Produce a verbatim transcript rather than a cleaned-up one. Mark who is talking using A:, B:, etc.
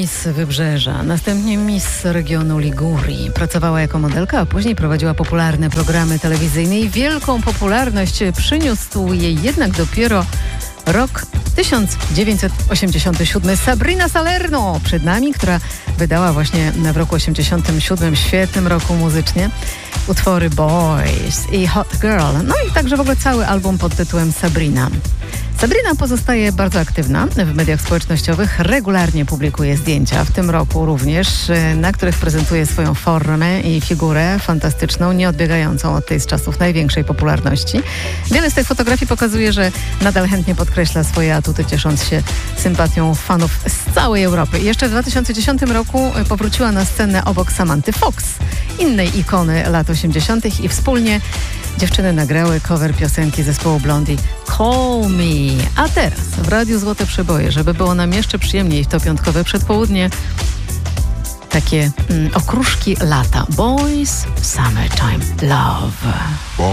A: Miss Wybrzeża, następnie Miss regionu Ligurii. Pracowała jako modelka, a później prowadziła popularne programy telewizyjne i wielką popularność przyniósł jej jednak dopiero rok tysiąc dziewięćset osiemdziesiąty siódmy. Sabrina Salerno przed nami, która wydała właśnie w roku osiemdziesiątym siódmym, świetnym roku muzycznie, utwory Boys i Hot Girl. No i także w ogóle cały album pod tytułem Sabrina. Sabrina pozostaje bardzo aktywna w mediach społecznościowych, regularnie publikuje zdjęcia, w tym roku również, na których prezentuje swoją formę i figurę fantastyczną, nieodbiegającą od tej z czasów największej popularności. Wiele z tych fotografii pokazuje, że nadal chętnie podkreśla swoje atuty, ciesząc się sympatią fanów z całej Europy. I jeszcze w dwa tysiące dziesiątym roku powróciła na scenę obok Samanty Fox, innej ikony lat osiemdziesiątych i wspólnie dziewczyny nagrały cover piosenki zespołu Blondie Call Me. A teraz w Radiu Złote Przeboje, żeby było nam jeszcze przyjemniej w to piątkowe przedpołudnie, takie mm, okruszki lata. Boys Summertime Love.